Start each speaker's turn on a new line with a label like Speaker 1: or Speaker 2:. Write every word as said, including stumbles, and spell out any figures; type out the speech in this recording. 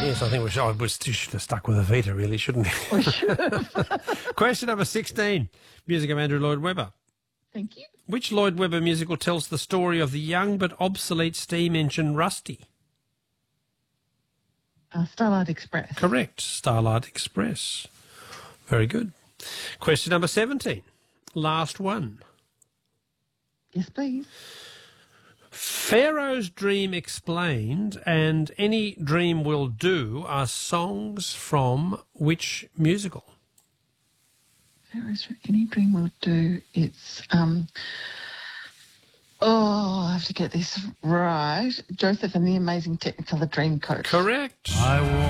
Speaker 1: Yes, I think we should, I was, you should have stuck with Evita, really, shouldn't we?
Speaker 2: We should have.
Speaker 1: Question number sixteen. Music of Andrew Lloyd Webber.
Speaker 2: Thank you.
Speaker 1: Which Lloyd Webber musical tells the story of the young but obsolete steam engine Rusty?
Speaker 2: Uh, Starlight Express.
Speaker 1: Correct. Starlight Express. Very good. Question number seventeen. Last one.
Speaker 2: Yes, please.
Speaker 1: Pharaoh's Dream Explained and Any Dream Will Do are songs from which musical?
Speaker 2: Pharaoh's Any Dream Will Do. It's, um, oh, I have to get this right. Joseph and the Amazing Technicolor Dreamcoat.
Speaker 1: Correct.
Speaker 3: I